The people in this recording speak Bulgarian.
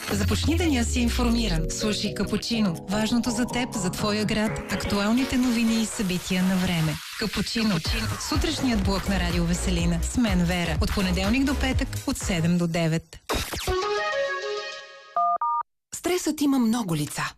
Започни деня си информиран. Слушай Капучино. Важното за теб, за твоя град, актуалните новини и събития на време. Капучино. Сутрешният блок на Радио Веселина. С мен Вера. От понеделник до петък, от 7 до 9. Стресът има много лица.